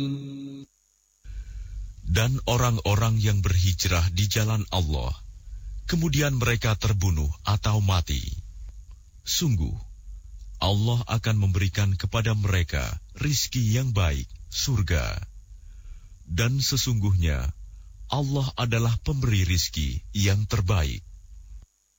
Dan orang-orang yang berhijrah di jalan Allah, kemudian mereka terbunuh atau mati, sungguh Allah akan memberikan kepada mereka rizki yang baik, surga. Dan sesungguhnya Allah adalah pemberi rizki yang terbaik.